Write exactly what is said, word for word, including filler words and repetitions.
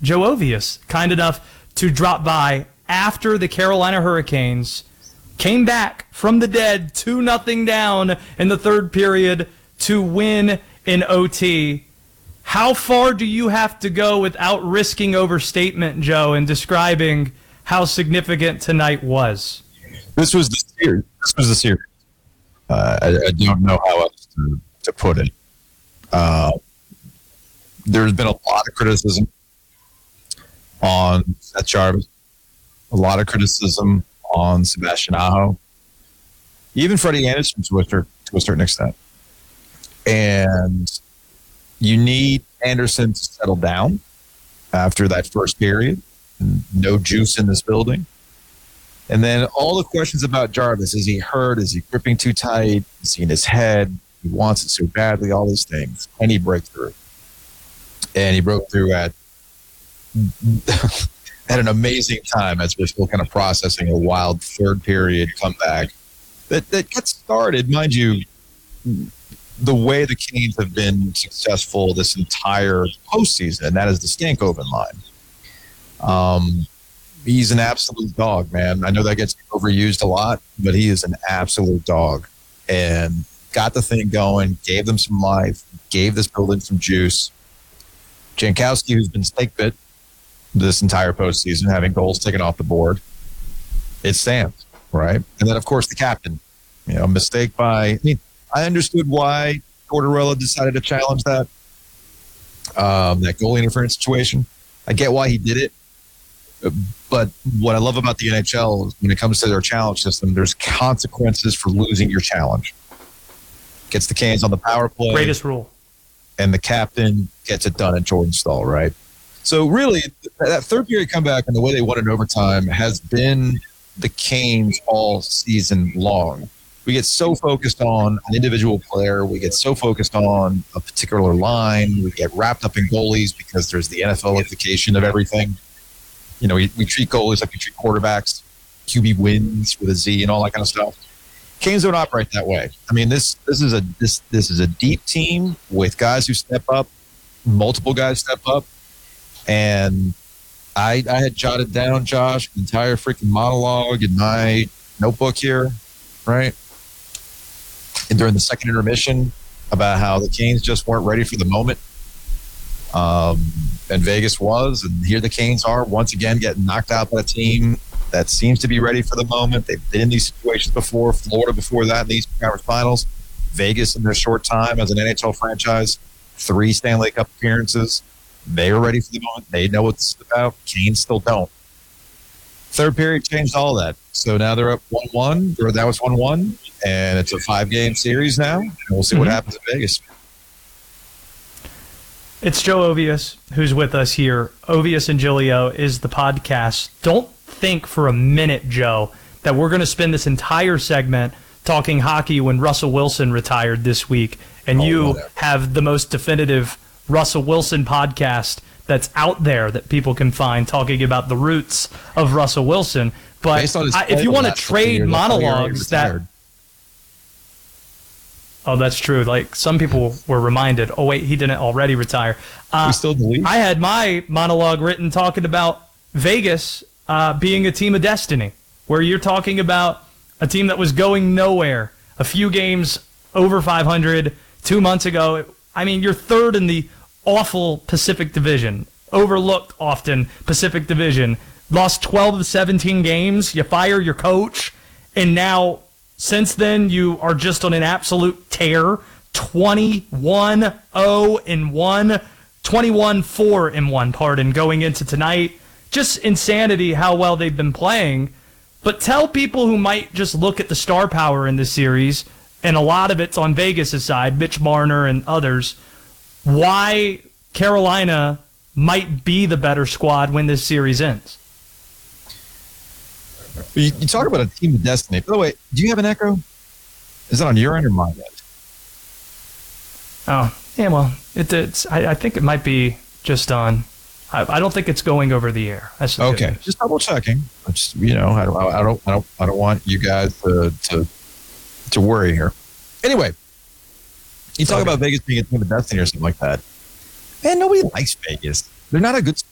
Joe Ovies, kind enough to drop by after the Carolina Hurricanes came back from the dead two nothing down in the third period to win in O T. How far do you have to go without risking overstatement, Joe, in describing how significant tonight was? This was the series. This was the series. Uh, I, I don't know how else to, to put it. Uh, there's been a lot of criticism on Seth Jarvis, a lot of criticism on Sebastian Aho, even Freddie Anderson to a, to a certain extent. And you need Anderson to settle down after that first period. No juice in this building. And then all the questions about Jarvis. Is he hurt? Is he gripping too tight? Is he in his head? He wants it so badly, all these things. And he breaks through. And he broke through at at an amazing time as we're still kind of processing a wild third period comeback that, that gets started. Mind you, the way the Canes have been successful this entire postseason, and that is the Stankoven line. Um, he's an absolute dog, man. I know that gets overused a lot, but he is an absolute dog. And got the thing going, gave them some life, gave this building some juice. Jankowski, who's been snake bit this entire postseason, having goals taken off the board, it stands, right? And then, of course, the captain. You know, mistake by... I mean, I understood why Tortorella decided to challenge that, um, that goalie interference situation. I get why he did it. But what I love about the N H L is when it comes to their challenge system, there's consequences for losing your challenge. Gets the Canes on the power play. Greatest rule. And the captain gets it done at Jordan Staal, right? So really, that third period comeback and the way they won in overtime has been the Canes all season long. We get so focused on an individual player. We get so focused on a particular line. We get wrapped up in goalies because there's the N F L-ification of everything. You know, we, we treat goalies like we treat quarterbacks, Q B wins with a Z and all that kind of stuff. Canes don't operate that way. I mean, this this is a this this is a deep team with guys who step up, multiple guys step up, and I I had jotted down, Josh, an entire freaking monologue in my notebook here, right? And during the second intermission about how the Canes just weren't ready for the moment. Um, and Vegas was, and here the Canes are once again getting knocked out by a team that seems to be ready for the moment. They've been in these situations before. Florida before that in the Eastern Conference Finals. Vegas in their short time as an N H L franchise, three Stanley Cup appearances. They are ready for the moment. They know what this is about. Canes still don't. Third period changed all that. So now they're up one one, or that was one one, and it's a five-game series now. And we'll see mm-hmm. what happens in Vegas. It's Joe Ovies who's with us here. Ovies and Giglio is the podcast. Don't think for a minute, Joe, that we're going to spend this entire segment talking hockey when Russell Wilson retired this week, and oh, you whatever. have the most definitive Russell Wilson podcast that's out there that people can find talking about the roots of Russell Wilson. But I, if you want to trade monologues that... Oh, that's true. Like, some people were reminded, oh, wait, he didn't already retire. Uh, we still believe? I had my monologue written talking about Vegas uh, being a team of destiny, where you're talking about a team that was going nowhere. A few games over five hundred two months ago. I mean, you're third in the awful Pacific Division, overlooked often Pacific Division. Lost twelve of seventeen games. You fire your coach, and now... Since then, you are just on an absolute tear. twenty-one oh and one, twenty-one four and one, pardon, going into tonight. Just insanity how well they've been playing. But tell people who might just look at the star power in this series, and a lot of it's on Vegas' side, Mitch Marner and others, why Carolina might be the better squad when this series ends. You, you talk about a team of destiny. By the way, do you have an echo? Is that on your end or mine? Oh, yeah, well, it, it's. I, I think it might be just on. I, I don't think it's going over the air. That's the okay. Just double checking. Just, you know, I don't, I don't, I don't, I don't want you guys to to, to worry here. Anyway, you talk okay. about Vegas being a team of destiny or something like that. Man, nobody likes Vegas. They're not a good